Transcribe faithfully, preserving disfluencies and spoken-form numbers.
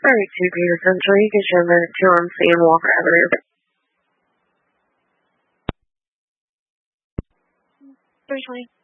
thirty-two Peterson Street, Kitchener, two on C and Walker Avenue. three twenty.